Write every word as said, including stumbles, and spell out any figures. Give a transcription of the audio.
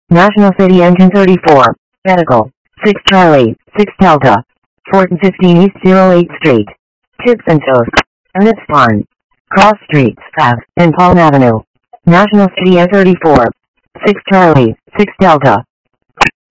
National City Engine thirty-four. Medical. six Charlie, six Delta. Fort fifteen East oh eighth Street. Chips and Toast. Ernest Farm. Cross Streets, Ave, and Palm Avenue. National City N thirty-four. six Charlie, six Delta.